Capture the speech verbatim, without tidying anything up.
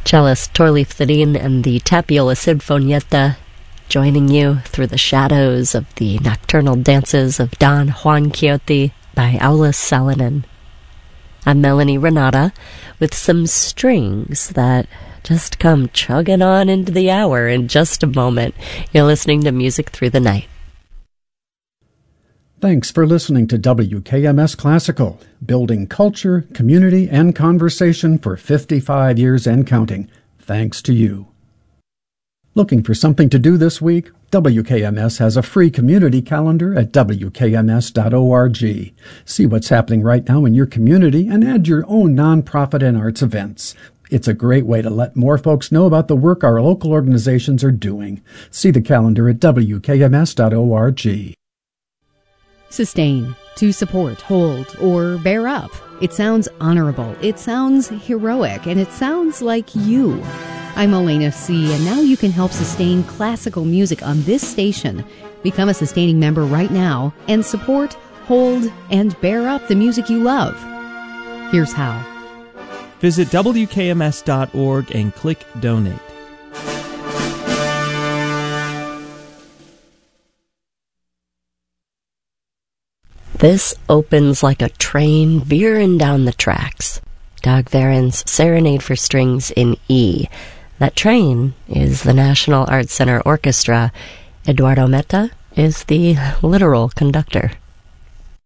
Cellist Torleif Thedin and the Tapiola Sinfonietta joining you through the shadows of the nocturnal dances of Don Juan Quixote by Aulis Salonen. I'm Melanie Renata with some strings that just come chugging on into the hour in just a moment. You're listening to Music Through the Night. Thanks for listening to W K M S Classical, building culture, community, and conversation for fifty-five years and counting. Thanks to you. Looking for something to do this week? W K M S has a free community calendar at w k m s dot org. See what's happening right now in your community and add your own nonprofit and arts events. It's a great way to let more folks know about the work our local organizations are doing. See the calendar at w k m s dot org. Sustain, to support, hold, or bear up. It sounds honorable, it sounds heroic, and it sounds like you. I'm Elena C., and now you can help sustain classical music on this station. Become a sustaining member right now and support, hold, and bear up the music you love. Here's how. Visit w k m s dot org and click Donate. This opens like a train veering down the tracks. Dag Veren's Serenade for Strings in E. That train is the National Arts Center Orchestra. Eduardo Meta is the literal conductor.